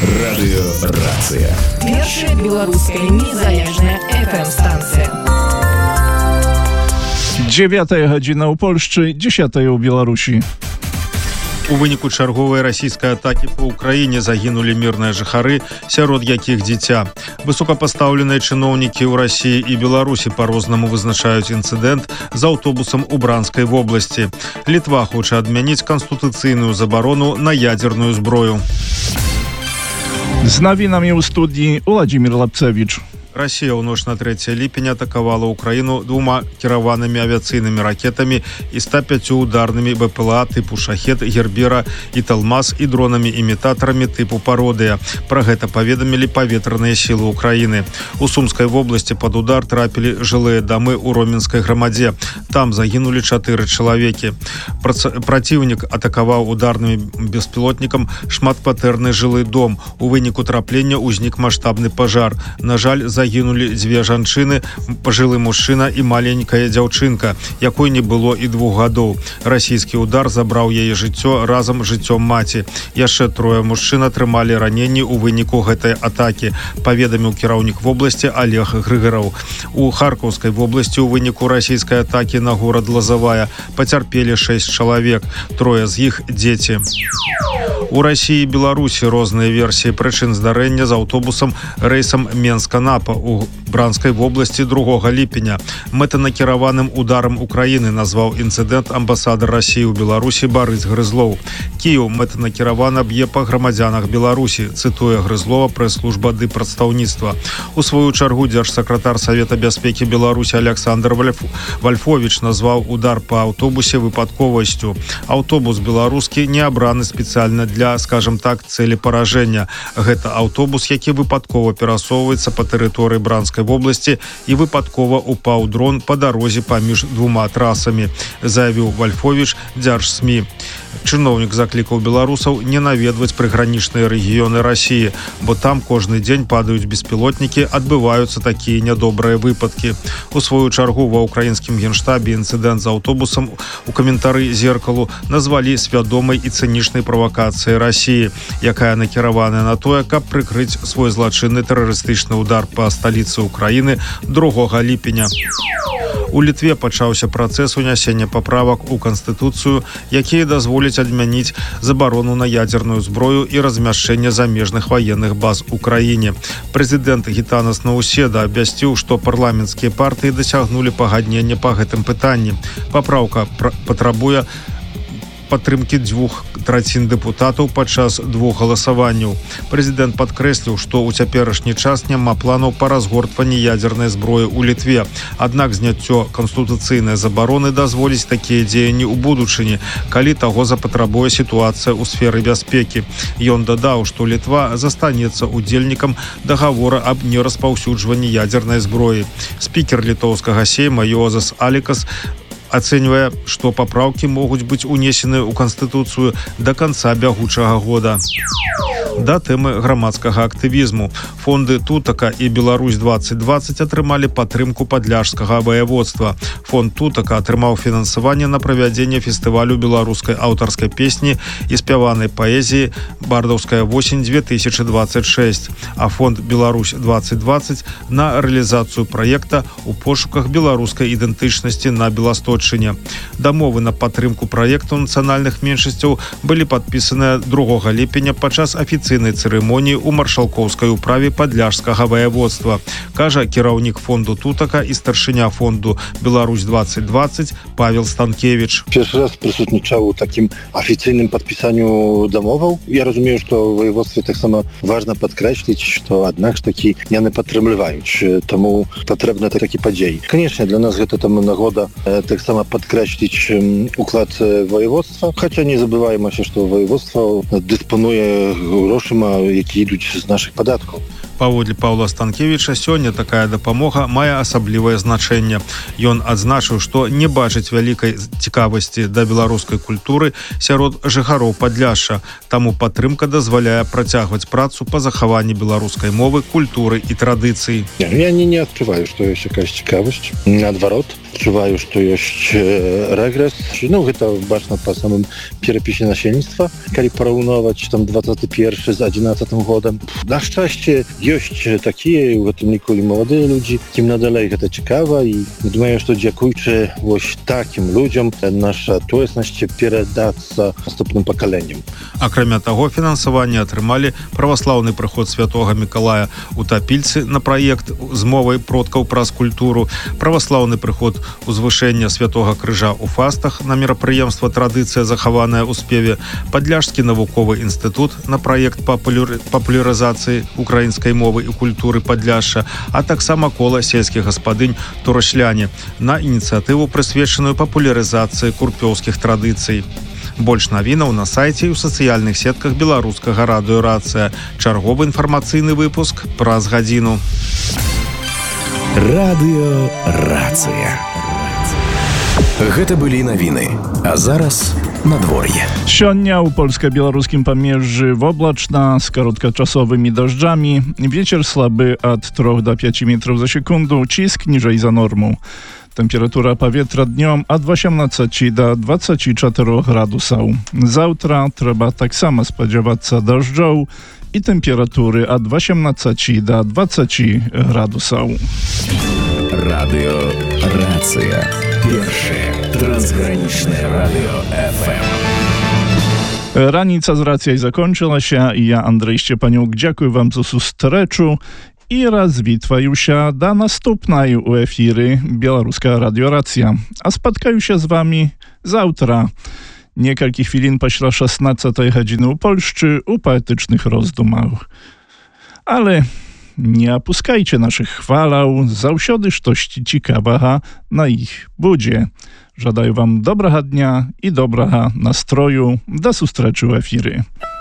Радыёрацыя. Першая беларуская незалежная FM-станцыя. 9 гадзіна ў Польшчы, 10 ў Беларусі. У выніку чарговай расійскай атакі па ўкраіне загінулі мірныя жыхары, сярод якіх дзіця. Высокапастаўленыя чыноўнікі ў Расіі і Беларусі па-рознаму вызначаюць інцыдэнт з аўтобусам у Бранскай вобласці. Літва хоча адмяніць канстытуцыйную забарону на ядзерную зброю. З навінамі ў студіі Уладзімір Лапцевіч. Расія ў ноч на 3 ліпеня атакавала Украіну двума кіраванымі авіяцыйнымі ракетамі і 105 ударнымі БПЛА тыпу «Шахет», «Гербера» і «Талмас» і дронамі-імітатарамі тыпу «Пародыя». Пра гэта паведамілі паветраныя сілы Украіны. У Сумскай вобласці пад удар трапілі жылыя дамы ў Роменскай грамадзе. Там загінулі 4 чалавекі. Праціўнік атакаваў ударным беспілотнікам шматкватэрны жылы дом. У выніку траплення ўзнік маштабны пажар. На жаль, загінулі 2 жанчыны, пажылы мужчына і маленькая дзяўчынка, якой не было і 2 гадоў. Расійскі удар забраў яе жыццё разам з жыццём маці. Яшчэ 3 мужчын атрымалі раненні ў выніку гэтай атакі, паведаміў кіраўнік вобласці Олег Грыгараў. У Харкаўскай вобласці ў выніку расійскай атакі на горад Лазавая пацярпелі 6 чалавек, 3 з іх дзеці. У Расіі і Беларусі розныя версіі прычын здарэння з аўтобусам рэйсам Менска-Напа у Бранскай вобласці 2 ліпеня. Мэтанакіраваным ударам Украіны назваў інцыдэнт амбасадар Расіі ў Беларусі Барыс Грызлоў. Кіеў мэтанакіравана б'е па грамадзянах Беларусі, цытуе Грызлова прэс-служба ды прадстаўніцтва. У сваю чаргу дзяржсакратар Савета бяспекі Беларусі Александр Вальфовіч назваў удар па аўтобусе выпадковасцю. Аўтобус беларускі не абраны спецыяльна для, скажем так, цэлі паражэння. Гэта аўтобус, які выпадкова перасоўваецца па тэрыторыі Бранскай вобласці і выпадкова упаў дрон па дарозе паміж 2 трасамі, заявіў Вальфовіч дзярж-СМІ. Чыноўнік заклікаў беларусаў не наведваць прыгранічныя рэгіёны Расіі, бо там кожны дзень падаюць беспілотнікі, адбываюцца такія нядобрыя выпадкі. У сваю чаргу ва ўкраінскім генштабе інцыдэнт з аўтобусам у каментары «Зеркалу» назвалі свядомай і цынічнай правакацыяй Расіі, якая накіраваная на тое, каб прыкрыць свой злачынны тэрарыстычны удар па сталіцы Украіны 2 ліпеня. У Літве пачаўся працэс унясення паправак у Канстытуцыю, якія дазволяць адмяніць забарону на ядзерную зброю і размяшчэнне замежных ваенных баз у краіне. Прэзідэнт Гітанас Наўседа абвясціў, што парламенцкія партыі дасягнулі пагаднення па гэтым пытанні. Папраўка патрабуе падтрымкі 2/3 дэпутатаў падчас 2 галасаванняў. Прэзідэнт падкрэсліў, што ў цяперашні час няма планаў па разгортванні ядзернай зброі ў Літве. Аднак зняццё канстытуцыйнай забароны дазволіць такія дзеянні ў будучыні, калі таго запатрабуе сітуацыя ў сферы бяспекі. Ён дадаў, што Літва застанецца удзельнікам дагавора аб нераспаўсюджванні ядзернай зброі. Спікер літоўскага сейма Юозас Алікас ацэньвае, што папраўкі могуць быць унесены ў Канстытуцыю да канца бягучага года. Да тэмы грамадскага актывізму. Фонды Тутака і Беларусь-2020 атрымалі падтрымку падляшскага ваяводства. Фонд Тутака атрымаў фінансаванне на правядзенне фестывалю беларускай аўтарскай песні і спяванай паэзіі «Бардаўская восень-2026», а фонд Беларусь-2020 на рэалізацыю праекта «У пошуках беларускай ідэнтычнасці на Беласточчыне». Дамовы на падтрымку праекту нацыянальных меншасцяў былі падпісаныя 2 ліпеня падчас афіцыйнай цырымоніі ў маршалкоўскай управе падляшскага ваяводства, кажа кіраўнік фонду Тутака і старшыня фонду Беларусь-2020 Павел Станкевич. Pierwszy raz прысутнічаў у такім афіцыйным падпісанню дамоваў. Я разумею, што ў ваяводстве таксама важна падкрэсліць, што аднак ж такі яны падтрымліваюць, таму патрэбны такі падзеі. Канечне, для нас гэта там нагода таксама падкрэсліць уклад ваяводства, хаця не забываемся, што ваяводства дыспануе грошыма, які ідуць з нашых падаткаў. Паводле Паўла Станкевіча, сёння такая дапамога мае асаблівае значэнне. Ён адзначыў, што не бачыць вялікай цікавасці да беларускай культуры сярод жыхароў Падляшша, таму падтрымка дазваляе працягваць працу па захаванні беларускай мовы, культуры і традыцый. Я не адчуваю, што ёсць якаясь цікавасць. Наадварот, адчуваю, што ёсць рэгрэс. Гэта бачна па самым перапісе насельніцтва, калі параўноwać там 21 з 11 годам. На шчасце, ёсць такія, у гэтым ліку і маладыя людзі, кім надалей гэта цікава, і думаю, што дзякуючы вось такім людзям наша тоеснасць перадацца наступным пакаленням. Акрамя таго, фінансаванне атрымалі праваслаўны прыход Святога Мікалая у Тапільцы на праект з мовай продкаў праз культуру, праваслаўны прыход узвышэння Святога Крыжа ў Фастах на мерапрыемства «Традыцыя, захаваная ў спеве», Падляшскі навуковы інстытут на праект папулярызацыі украінскай мовы і культуры Падляшша, а таксама кола сельскіх гаспадынь «Турашляне» на ініцыятыву, прысвечаную папулярызацыі курпёўскіх традыцый. Больш навінаў на сайце і ў сацыяльных сетках беларускага радыё «Рацыя». Чарговы інфармацыйны выпуск праз гадзіну. Радыё «Рацыя». Гэта былі навіны, а зараз надвор'е. Сёння ў польска-беларускім памежжы воблачна з кароткачасовымі дажджамі. Вецер слабы ад 3 до 5 метров за секунду, ціск ніжэй за норму. Температура паветра днём ад 18 до 24 градусаў. Заўтра трэба таксама спадзявацца дажджоў і тэмпературы ад 18 до 20 градусаў. Радыё «Рацыя». Першае трансгранічнае радыё FM. Раніца з рацыяй закончылася, і я, Андрэй Шчепанюк, дзякую вам за сустрэчу і развітваюся да наступнай у эфіры Беларуская радыё «Рацыя». А спаткаюся з вамі заўтра. Некалькі хвілін пасля 16 гадзіны ў Польшчы у паэтычных роздумах. Але не апускайце нашых хвалаў, заўсёды штосьці цікавага на іх будзе. Жадаю вам добрага дня і добрага настрою. Да сустрэчы ў эфіры.